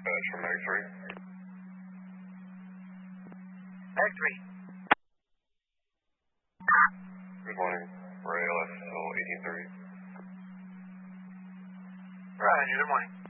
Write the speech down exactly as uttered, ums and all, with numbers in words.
Dispatch from Mag three. Mag three. Good morning. We're A L S till eighteen thirty. Roger, good morning.